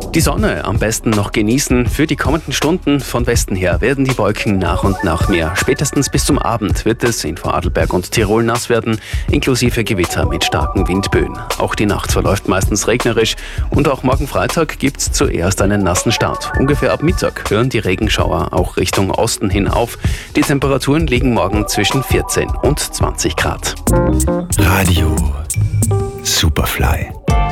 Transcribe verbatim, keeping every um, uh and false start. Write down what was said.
Die Sonne am besten noch genießen. Für die kommenden Stunden von Westen her werden die Wolken nach und nach mehr. Spätestens bis zum Abend wird es in Vorarlberg und Tirol nass werden, inklusive Gewitter mit starken Windböen. Auch die Nacht verläuft meistens regnerisch und auch morgen Freitag gibt es zuerst einen nassen Start. Ungefähr ab Mittag hören die Regenschauer auch Richtung Osten hin auf. Die Temperaturen liegen morgen zwischen vierzehn und zwanzig Grad. Radio Superfly.